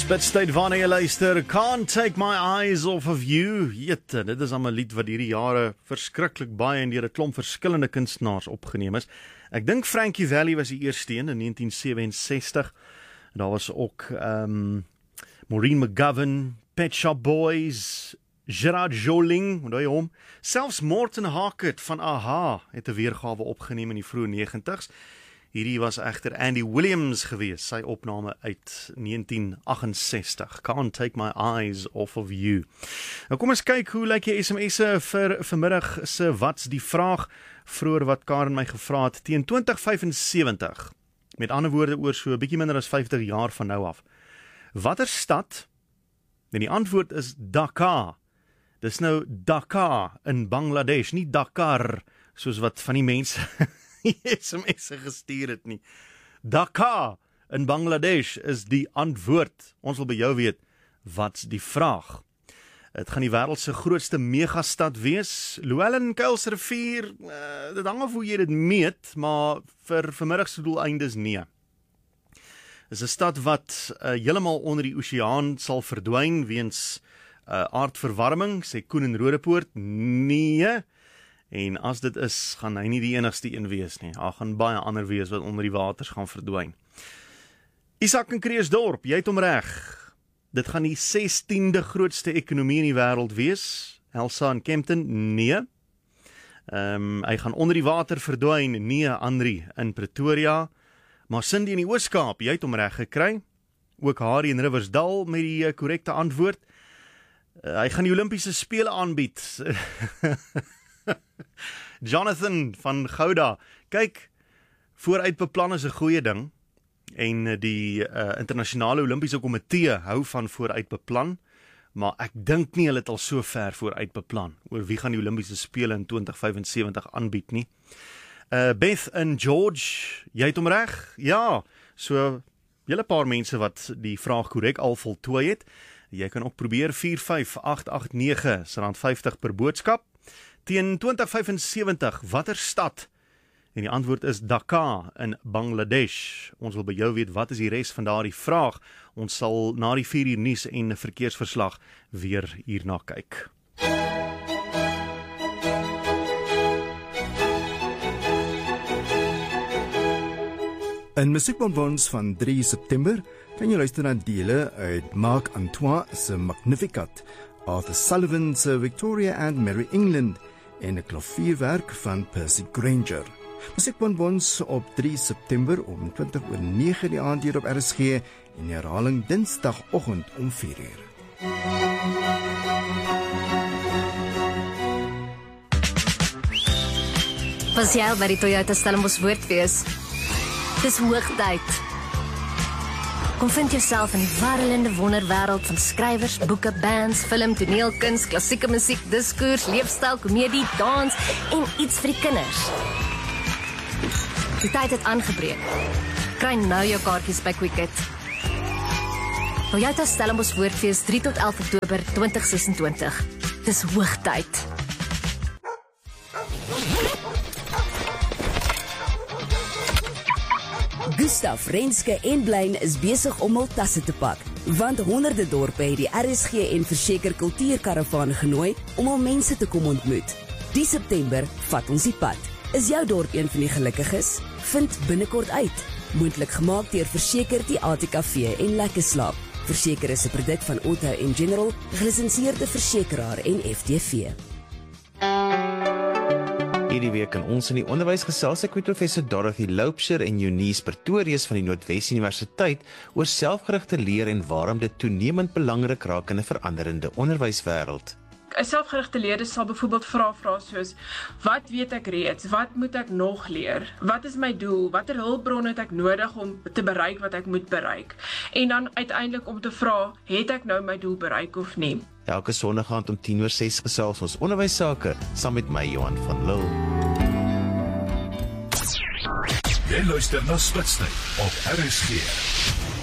Spitstyd wanneer jy luister, Can't Take My Eyes Off of You. Jette, dit is al 'n lied wat hierdie jare verskriklik baie en deur 'n klomp verskillende kunstenaars opgeneem is. Ek dink Frankie Valli was die eerste een in 1967. En daar was ook Maureen McGovern, Pet Shop Boys, Gerard Joling, onthou jy hom? Selfs Morten Harket van A.H. het 'n weergawe opgeneem in die vroeë 90's. Hierdie was egter Andy Williams gewees, sy opname uit 1968. Can't Take My Eyes Off of You. Nou kom ons kyk hoe lyk jy SMS'e vir vanmiddag se wat's die vraag, vroeër wat Karen my gevra het, teen 2075. Met ander woorde oor so 'n bietjie minder as 50 jaar van nou af. Watter stad? En die antwoord is Dhaka. Dis nou Dhaka in Bangladesh, nie Dakar, soos wat van die mense SMS'e gestuur het nie. Dhaka in Bangladesh is die antwoord. Ons wil by jou weet, wat's die vraag? Het gaan die wêreld se grootste megastad wees. Llewellyn, Kuilsrivier, dit hang af hoe jy dit meet, maar vir vanmiddag se doeleindes nee. Is 'n stad wat heeltemal onder die oseaan sal verdwyn weens aardverwarming, sê Koen in Rodepoort. Nee. En as dit is, gaan hy nie die enigste een wees nie. Daar gaan baie ander wees wat onder die waters gaan verdwyn. Isak in Kreeusdorp, jy het hom reg. Dit gaan die 16de grootste ekonomie in die wêreld wees. Elsa in Kempton, nee. Hy gaan onder die water verdwyn, nee. Andri in Pretoria. Maar Cindy in die Oos-Kaap, jy het hom reg gekry. Ook Harry in Riversdal met die korrekte antwoord. Hy gaan die Olimpiese Spele aanbied. Jonathan van Gouda, kyk, vooruitbeplan is 'n goeie ding en die internasionale Olimpiese komitee hou van vooruitbeplan, maar ek dink nie hulle het al so ver vooruitbeplan oor wie gaan die Olimpiese Spele in 2075 aanbied nie. Beth in George, jy het hom reg? Ja, so julle paar mense wat die vraag korrek al voltooi het. Jy kan ook probeer 45889 R50 per boodskap. Teen 2075, watter stad? En die antwoord is Dhaka in Bangladesh. Ons wil by jou weet, wat is die res van daardie vraag? Ons sal na die 4 uur nuus en verkeersverslag weer hierna kyk. In Musiekbonbons van 3 September kan jy luister na dele uit Marc Antoine se Magnificat, Arthur Sullivan se Victoria and Mary England en 'n klavierwerk van Percy Granger. Musiekbonbons op 3 September om 20:09 die aand hier op RSG en herhaling Dinsdagoggend om 4 uur. Was jy al by die Toyota Stellenbosch Woordfees? Dis hoogtyd. Kom vind jouself in die warrelende wonderwêreld van skrywers, boeke, bands, film, toneel, kuns, klassieke musiek, diskurs, leefstyl, komedie, dans en iets vir die kinders. Die tyd het aangebreek. Kry nou jou kaartjies by Quicket. Toyota Stellenbosch Woordfees 3 tot 11 Oktober 2026. Dis hoogtyd. Gustav, Renske en Blyn is besig om hul tasse te pak, want honderde dorpe het die RSG en Verseker Kultuurkaravaan genooi om al mense te kom ontmoet. Die September vat ons die pad. Is jou dorp een van die gelukkiges? Vind binnekort uit. Moontlik gemaak deur Verseker, die ATKV en Lekker Slaap. Verseker is 'n produk van Otto en General, gelisensieerde versekeraar en FTV. Hierdie week kan ons in die onderwys gesels ek met professor Dorothy Loubser en Eunice Pretorius van die Noordwes Universiteit oor selfgerigte leer en waarom dit toenemend belangrik raak in 'n veranderende onderwyswêreld. 'n Selfgerigte leerder sal byvoorbeeld vra soos: wat weet ek reeds? Wat moet ek nog leer? Wat is my doel? Watter hulpbronne het ek nodig om te bereik wat ek moet bereik? En dan uiteindelik om te vra, het ek nou my doel bereik of nie? Elke Sondag aand om 10:06 gesels ons onderwysake saam met my Johan van Lille. Jy luister na Spitstyd op RSG.